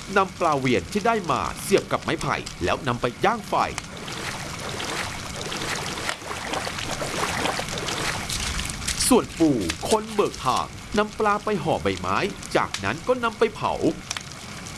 นำปลาเวียนที่ได้มาเสียบกับไม้ไผ่แล้วนำไปย่างไฟส่วนปู่คนเบิกทางนำปลาไปห่อใบไม้จากนั้นก็นำไปเผา